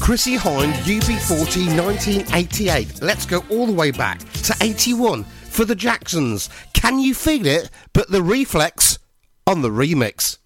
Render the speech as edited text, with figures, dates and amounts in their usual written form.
Chrissie Hynde, UB40, 1988. Let's go all the way back to 81 for the Jacksons. Can You Feel It? But the Reflex on the remix.